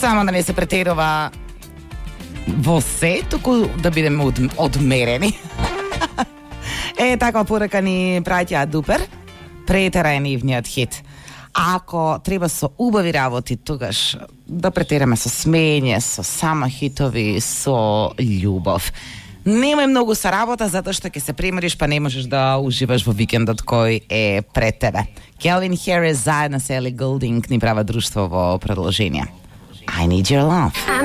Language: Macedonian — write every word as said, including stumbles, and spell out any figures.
само да не се претерува во се, туку да бидеме од, одмерени. Е, таква порека ни прави таа Дупер. Претера е нивниот хит. Ако треба со убави работи, тогаш да претераме со смење, со само хитови, со љубов. Немај многу са работа, затоа што ќе се премориш, па не можеш да уживаш во викендот кој е пред тебе. Келвин Харис заедно со Ели Голдинг ни прават друштво во продолжение. I need your love.